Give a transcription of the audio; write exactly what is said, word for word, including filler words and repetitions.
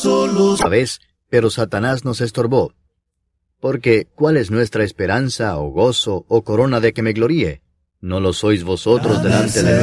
solos. ¿Sabes? Pero Satanás nos estorbó. Porque, ¿cuál es nuestra esperanza, o gozo, o corona de que me gloríe? ¿No lo sois vosotros delante de